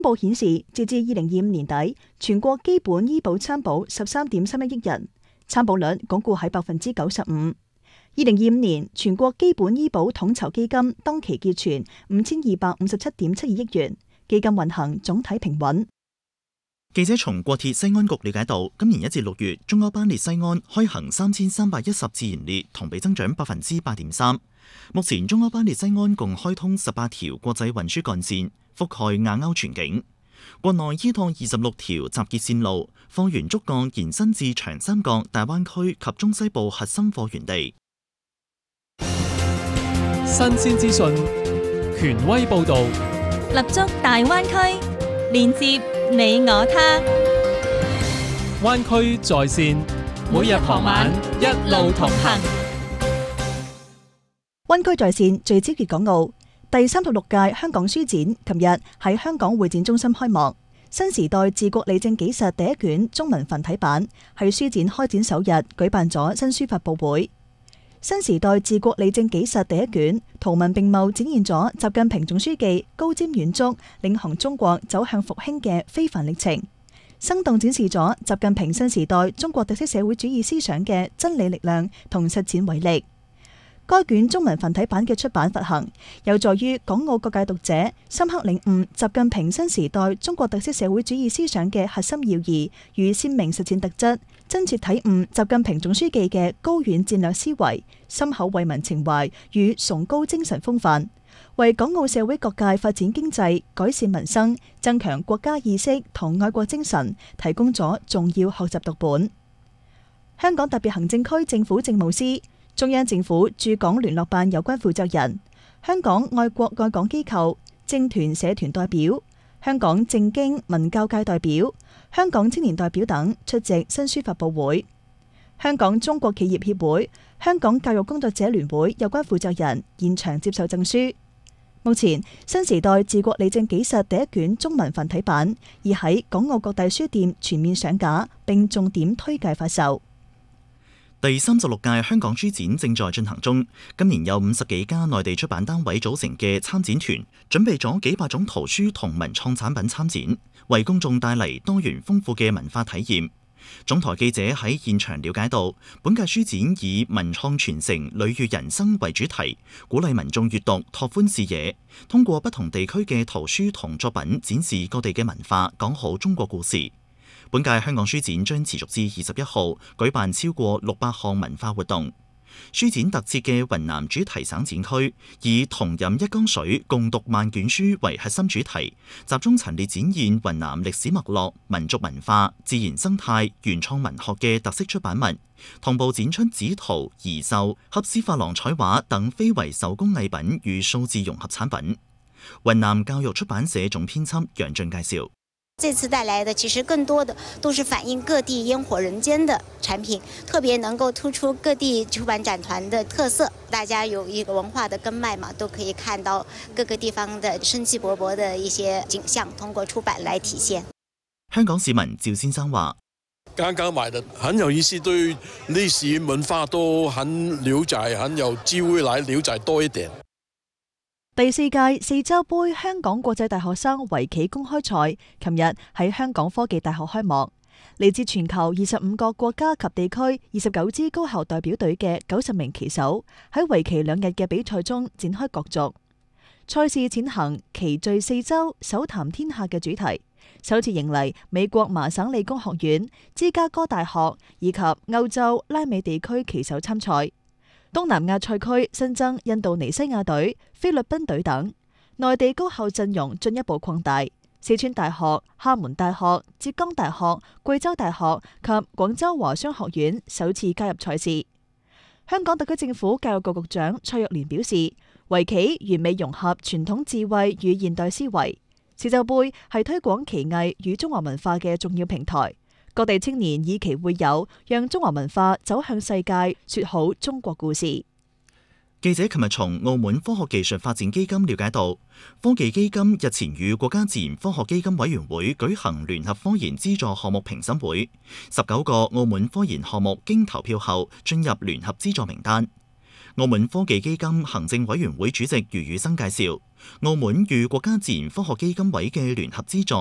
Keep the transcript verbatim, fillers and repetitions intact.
報顯示，截至二零二五年底，全國基本醫保參保十三點三一億人，參保率鞏固喺百分之九十五。二零二五年全國基本醫保統籌基金當期結存五千二百五十七點七二億元，基金運行總體平穩。 記者從國鐵西安局了解到，今年一至六月，中歐班列西安開行三千三百一十自然列，同比增長百分之八點三。目前中歐班列西安共開通十八條國際運輸幹線，覆蓋亞歐全境。國內依託二十六條集結線路，貨源觸角延伸至長三角、大灣區及中西部核心貨源地。 新鮮資訊，權威報導， 立足大灣區，連接你我他。 灣區在線，每日傍晚一路同行。 灣區在線聚焦粵港澳。第三十六屆香港書展琴日喺香港會展中心開幕，新時代治國理政紀實第一卷中文繁體版喺書展開展首日舉辦咗新書發佈會。新時代治國理政紀實第一卷圖文並茂，展現咗習近平總書記高瞻遠矚領航中國走向復興嘅非凡歷程，生動展示咗習近平新時代中國特色社會主義思想嘅真理力量同實踐偉力。該卷中文繁體版嘅出版發行，有助於港澳各界讀者深刻領悟習近平新時代中國特色社會主義思想嘅核心要義與鮮明實踐特質，真切體悟習近平總書記嘅高遠戰略思維、深厚為民情懷與崇高精神風範，為港澳社會各界發展經濟、改善民生、增強國家意識同愛國精神提供咗重要學習讀本。香港特別行政區政府政務司、中央政府駐港聯絡辦有關負責人、香港愛國愛港機構、政團社團代表、香港政經文教界代表、香港青年代表等出席新書發佈會。香港中國企業協會、香港教育工作者聯會有關負責人現場接受贈書。目前新時代治國理政紀實第一卷中文繁體版已喺港澳各大書店全面上架，並重點推介發售。 第三十六屆香港書展正在進行中，今年有五十幾家內地出版單位組成嘅參展團，準備咗幾百種圖書同文創產品參展，為公眾帶嚟多元豐富嘅文化體驗。總台記者喺現場了解到，本屆書展以文創傳承、履約人生為主題，鼓勵民眾閱讀、拓寬視野，通過不同地區嘅圖書同作品展示各地嘅文化，講好中國故事。本屆香港書展將持續至二十一號，舉辦超過六百項文化活動。書展特設嘅雲南主題省展區，以同飲一江水，共讀萬卷書為核心主題，集中陳列展現雲南歷史脈絡、民族文化、自然生態、原創文學嘅特色出版物，同步展出紙圖、擬繡、翕絲珐琅彩畫等非遺手工藝品與數字融合產品。雲南教育出版社總編輯楊俊介紹。 這次帶來的其實更多的都是反映各地煙火人間的產品，特別能夠突出各地出版展團的特色。大家有一個文化的根脈嘛，都可以看到各個地方的生氣勃勃的一些景象，通過出版來體現。 香港市民趙先生話： 剛剛買的很有意思，對歷史文化都很了解，很有機會來了解多一點。 第四屆四洲杯香港國際大學生圍棋公開賽，琴日喺香港科技大學開幕。嚟自全球二十五個國家及地區二十九支高校代表隊嘅九十名棋手喺為期兩日嘅比賽中展開角逐。賽事踐行棋聚四洲、手談天下嘅主題，首次迎嚟美國麻省理工學院、芝加哥大學以及歐洲、拉美地區棋手參賽。東南亞賽區新增印度尼西亞隊、菲律賓隊等，內地高校陣容進一步擴大。四川大學、廈門大學、浙江大學、貴州大學及廣州華商學院首次加入賽事。香港特區政府教育局局長蔡若蓮表示，圍棋完美融合傳統智慧與現代思維，四洲杯係推廣棋藝與中華文化嘅重要平台。各地青年以棋會友，讓中華文化走向世界，說好中國故事。 記者琴日從澳門科學技術發展基金了解到，科技基金日前與國家自然科學基金委員會舉行聯合科研資助項目評審會，十九個澳門科研項目經投票後進入聯合資助名單。 澳門科技基金行政委員會主席余宇生介紹，澳門與國家自然科學基金委嘅聯合資助